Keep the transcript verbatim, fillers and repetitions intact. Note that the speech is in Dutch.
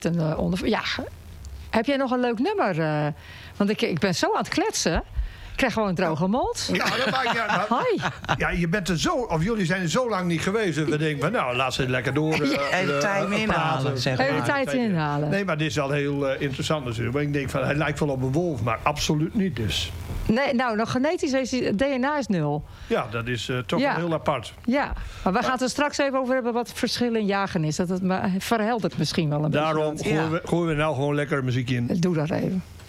Ten, uh, onder, ja. Heb jij nog een leuk nummer? Uh, want ik, ik ben zo aan het kletsen. Ik krijg gewoon een droge mond. Nou, dat maakt, ja, nou, Hoi. Ja, je bent er zo, of jullie zijn er zo lang niet geweest. En we denken van, nou, laat ze lekker door. Uh, Even tijd uh, inhalen, zeg maar. Even tijd inhalen. Nee, maar dit is al heel uh, interessant natuurlijk. Maar ik denk van, hij lijkt wel op een wolf, maar absoluut niet dus. Nee, nou, nog genetisch is het D N A is nul. Ja, dat is uh, toch ja. wel heel apart. Ja, maar we gaan het er straks even over hebben wat het verschil in jagen is. Dat het verheldert misschien wel een Daarom beetje. Daarom gooien, ja. we, gooien we nou gewoon lekker muziek in. Doe dat even.